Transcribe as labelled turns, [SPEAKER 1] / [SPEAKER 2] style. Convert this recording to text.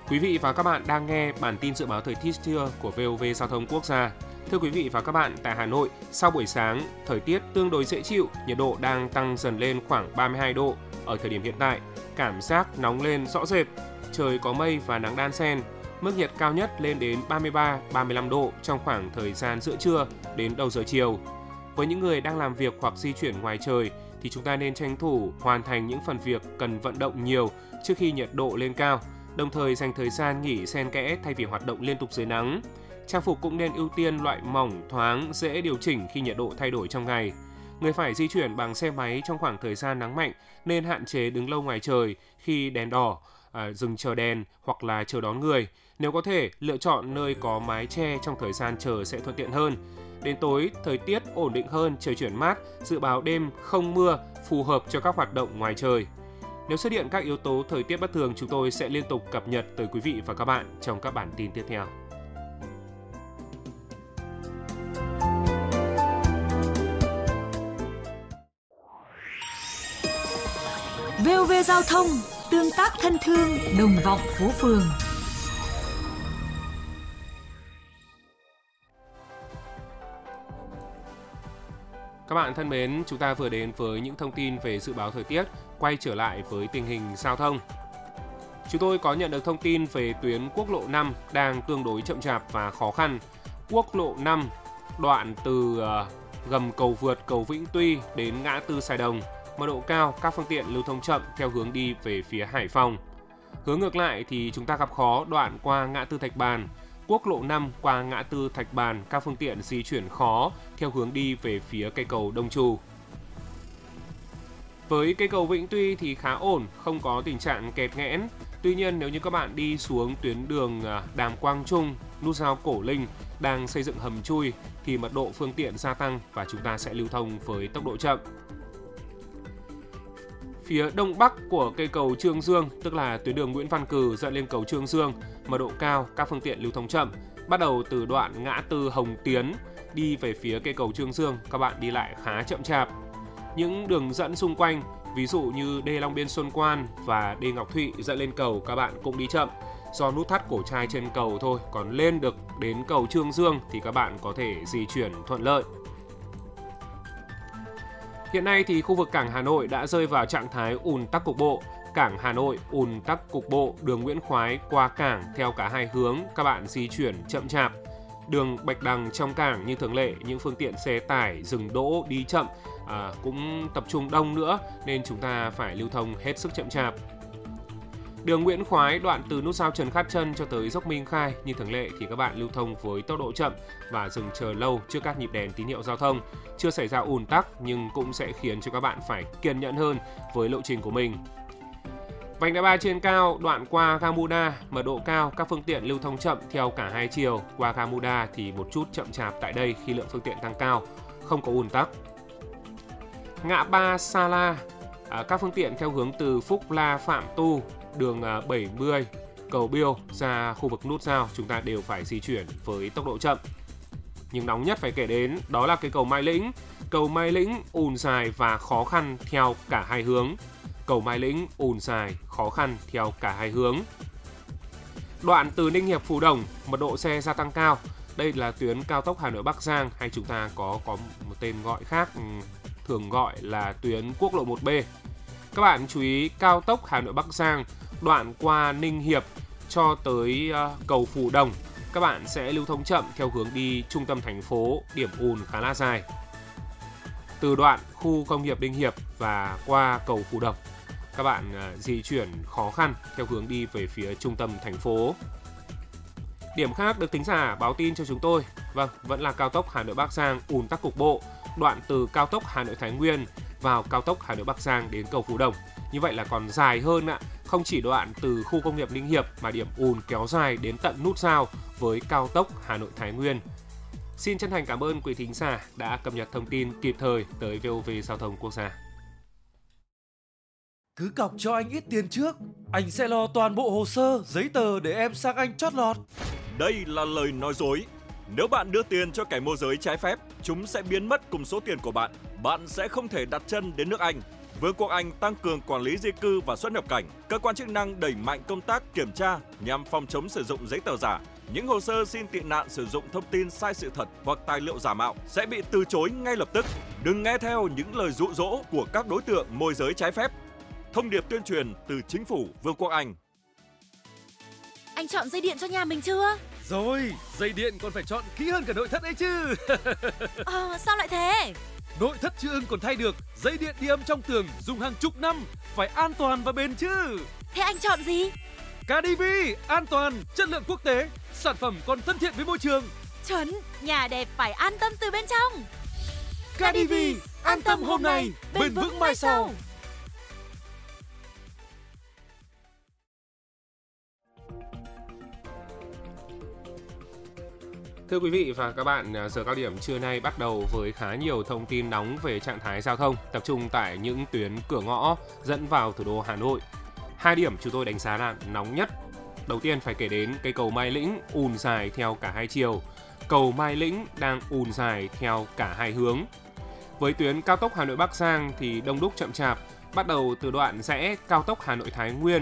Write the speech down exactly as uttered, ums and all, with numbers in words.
[SPEAKER 1] Quý vị và các bạn đang nghe bản tin dự báo thời tiết trưa của vê o vê Giao thông Quốc gia. Thưa quý vị và các bạn, tại Hà Nội, sau buổi sáng, thời tiết tương đối dễ chịu, nhiệt độ đang tăng dần lên khoảng ba mươi hai độ. Ở thời điểm hiện tại, cảm giác nóng lên rõ rệt, trời có mây và nắng đan xen. Mức nhiệt cao nhất lên đến ba mươi ba đến ba mươi lăm độ trong khoảng thời gian giữa trưa đến đầu giờ chiều. Với những người đang làm việc hoặc di chuyển ngoài trời, thì chúng ta nên tranh thủ hoàn thành những phần việc cần vận động nhiều trước khi nhiệt độ lên cao, đồng thời dành thời gian nghỉ xen kẽ thay vì hoạt động liên tục dưới nắng. Trang phục cũng nên ưu tiên loại mỏng, thoáng, dễ điều chỉnh khi nhiệt độ thay đổi trong ngày. Người phải di chuyển bằng xe máy trong khoảng thời gian nắng mạnh nên hạn chế đứng lâu ngoài trời khi đèn đỏ, à, dừng chờ đèn hoặc là chờ đón người. Nếu có thể, lựa chọn nơi có mái che trong thời gian chờ sẽ thuận tiện hơn. Đến tối, thời tiết ổn định hơn, trời chuyển mát, dự báo đêm không mưa, phù hợp cho các hoạt động ngoài trời. Nếu xuất hiện các yếu tố thời tiết bất thường, chúng tôi sẽ liên tục cập nhật tới quý vị và các bạn trong các bản tin tiếp theo.
[SPEAKER 2] vê o vê Giao thông, tương tác thân thương, đồng vọng phố phường.
[SPEAKER 1] Các bạn thân mến, chúng ta vừa đến với những thông tin về dự báo thời tiết, quay trở lại với tình hình giao thông. Chúng tôi có nhận được thông tin về tuyến quốc lộ năm đang tương đối chậm chạp và khó khăn. Quốc lộ năm, đoạn từ uh, gầm cầu vượt cầu Vĩnh Tuy đến ngã tư Sài Đồng, mật độ cao, các phương tiện lưu thông chậm theo hướng đi về phía Hải Phòng. Hướng ngược lại thì chúng ta gặp khó đoạn qua ngã tư Thạch Bàn. Quốc lộ năm qua ngã tư Thạch Bàn, các phương tiện di chuyển khó theo hướng đi về phía cây cầu Đông Trù. Với cây cầu Vĩnh Tuy thì khá ổn, không có tình trạng kẹt nghẽn. Tuy nhiên nếu như các bạn đi xuống tuyến đường Đàm Quang Trung, nút giao Cổ Linh đang xây dựng hầm chui thì mật độ phương tiện gia tăng và chúng ta sẽ lưu thông với tốc độ chậm. Phía đông bắc của cây cầu Trương Dương, tức là tuyến đường Nguyễn Văn Cừ dẫn lên cầu Trương Dương, mật độ cao, các phương tiện lưu thông chậm. Bắt đầu từ đoạn ngã tư Hồng Tiến đi về phía cây cầu Trương Dương, các bạn đi lại khá chậm chạp. Những đường dẫn xung quanh, ví dụ như đê Long Biên Xuân Quan và đê Ngọc Thụy dẫn lên cầu, các bạn cũng đi chậm. Do nút thắt cổ trai trên cầu thôi, còn lên được đến cầu Trương Dương thì các bạn có thể di chuyển thuận lợi. Hiện nay thì khu vực cảng Hà Nội đã rơi vào trạng thái ùn tắc cục bộ. Cảng Hà Nội ùn tắc cục bộ, đường Nguyễn Khoái qua cảng theo cả hai hướng, các bạn di chuyển chậm chạp. Đường Bạch Đằng trong cảng như thường lệ, những phương tiện xe tải dừng đỗ đi chậm à, cũng tập trung đông nữa nên chúng ta phải lưu thông hết sức chậm chạp. Đường Nguyễn Khoái đoạn từ nút giao Trần Khát Trân cho tới dốc Minh Khai như thường lệ thì các bạn lưu thông với tốc độ chậm và dừng chờ lâu trước các nhịp đèn tín hiệu giao thông. Chưa xảy ra ùn tắc nhưng cũng sẽ khiến cho các bạn phải kiên nhẫn hơn với lộ trình của mình. Vành đai ba trên cao đoạn qua ga Muda, mật độ cao, các phương tiện lưu thông chậm theo cả hai chiều. Qua ga Muda thì một chút chậm chạp tại đây khi lượng phương tiện tăng cao, không có ùn tắc. Ngã ba Sa La, à, các phương tiện theo hướng từ Phúc La Phạm Tu, đường bảy mươi, cầu Biêu ra khu vực nút giao, chúng ta đều phải di chuyển với tốc độ chậm. Nhưng nóng nhất phải kể đến đó là cây cầu Mai Lĩnh. Cầu Mai Lĩnh ùn dài và khó khăn theo cả hai hướng. Cầu Mai Lĩnh ùn dài, khó khăn theo cả hai hướng. Đoạn từ Ninh Hiệp Phú Đồng, mật độ xe gia tăng cao. Đây là tuyến cao tốc Hà Nội Bắc Giang, hay chúng ta có có một tên gọi khác thường gọi là tuyến quốc lộ một B. Các bạn chú ý cao tốc Hà Nội Bắc Giang, đoạn qua Ninh Hiệp cho tới uh, cầu Phú Đồng, các bạn sẽ lưu thông chậm theo hướng đi trung tâm thành phố, điểm ùn khá là dài. Từ đoạn khu công nghiệp Ninh Hiệp và qua cầu Phú Đồng, các bạn uh, di chuyển khó khăn theo hướng đi về phía trung tâm thành phố. Điểm khác được thính giả báo tin cho chúng tôi, vâng, vẫn là cao tốc Hà Nội Bắc Giang ùn tắc cục bộ, đoạn từ cao tốc Hà Nội Thái Nguyên vào cao tốc Hà Nội Bắc Giang đến cầu Phú Đồng. Như vậy là còn dài hơn ạ, không chỉ đoạn từ khu công nghiệp Ninh Hiệp mà điểm ùn kéo dài đến tận nút giao với cao tốc Hà Nội Thái Nguyên. Xin chân thành cảm ơn quý thính giả đã cập nhật thông tin kịp thời tới vê o vê Giao thông Quốc gia.
[SPEAKER 3] Cứ cọc cho anh ít tiền trước, anh sẽ lo toàn bộ hồ sơ, giấy tờ để em sang Anh chót lọt.
[SPEAKER 4] Đây là lời nói dối. Nếu bạn đưa tiền cho kẻ môi giới trái phép, chúng sẽ biến mất cùng số tiền của bạn. Bạn sẽ không thể đặt chân đến nước Anh. Vương quốc Anh tăng cường quản lý di cư và xuất nhập cảnh. Cơ quan chức năng đẩy mạnh công tác kiểm tra nhằm phòng chống sử dụng giấy tờ giả. Những hồ sơ xin tị nạn sử dụng thông tin sai sự thật hoặc tài liệu giả mạo sẽ bị từ chối ngay lập tức. Đừng nghe theo những lời dụ dỗ của các đối tượng môi giới trái phép. Thông điệp tuyên truyền từ Chính phủ Vương quốc Anh.
[SPEAKER 5] Anh chọn dây điện cho nhà mình chưa?
[SPEAKER 3] Rồi, dây điện còn phải chọn kỹ hơn cả nội thất ấy chứ.
[SPEAKER 5] Ờ, sao lại thế?
[SPEAKER 3] Nội thất chưa ưng còn thay được, dây điện đi âm trong tường dùng hàng chục năm, phải an toàn và bền chứ.
[SPEAKER 5] Thế anh chọn gì?
[SPEAKER 3] ca đê vê, an toàn, chất lượng quốc tế, sản phẩm còn thân thiện với môi trường.
[SPEAKER 5] Chuẩn, nhà đẹp phải an tâm từ bên trong.
[SPEAKER 3] ca đê vê, an tâm hôm nay, bền vững mai sau.
[SPEAKER 1] Thưa quý vị và các bạn, giờ cao điểm trưa nay bắt đầu với khá nhiều thông tin nóng về trạng thái giao thông, tập trung tại những tuyến cửa ngõ dẫn vào thủ đô Hà Nội. Hai điểm chúng tôi đánh giá là nóng nhất. Đầu tiên phải kể đến cây cầu Mai Lĩnh ùn dài theo cả hai chiều. Cầu Mai Lĩnh đang ùn dài theo cả hai hướng. Với tuyến cao tốc Hà Nội Bắc Giang thì đông đúc chậm chạp, bắt đầu từ đoạn rẽ cao tốc Hà Nội Thái Nguyên